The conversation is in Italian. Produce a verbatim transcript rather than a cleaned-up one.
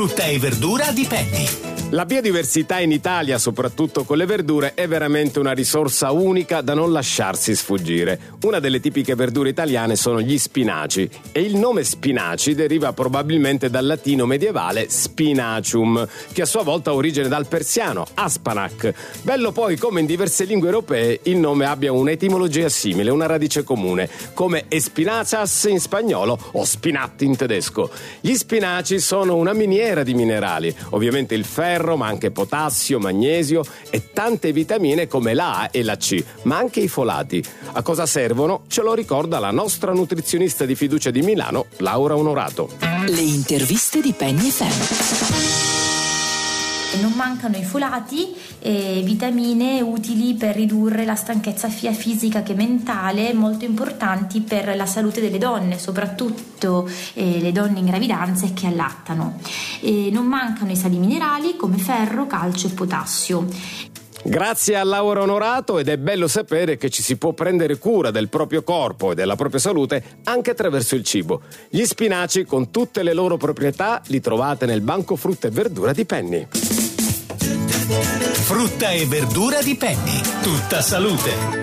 Frutta e verdura di Penny. La biodiversità in Italia, soprattutto con le verdure, è veramente una risorsa unica da non lasciarsi sfuggire. Una delle tipiche verdure italiane sono gli spinaci e il nome spinaci deriva probabilmente dal latino medievale spinacium, che a sua volta ha origine dal persiano aspanak. Bello poi come in diverse lingue europee il nome abbia un'etimologia simile, una radice comune, come espinacas in spagnolo o spinat in tedesco. Gli spinaci sono una miniera di minerali, ovviamente il ferro, ma anche potassio, magnesio e tante vitamine come la A e la C, ma anche i folati. A cosa servono? Ce lo ricorda la nostra nutrizionista di fiducia di Milano, Laura Onorato. Le interviste di Penny F M. Non mancano i folati e vitamine utili per ridurre la stanchezza sia fisica che mentale, molto importanti per la salute delle donne, soprattutto eh, le donne in gravidanza e che allattano. E non mancano i sali minerali come ferro, calcio e potassio. Grazie a Laura Onorato, ed è bello sapere che ci si può prendere cura del proprio corpo e della propria salute anche attraverso il cibo. Gli spinaci, con tutte le loro proprietà, li trovate nel banco frutta e verdura di Penny. Frutta e verdura di Penny. Tutta salute.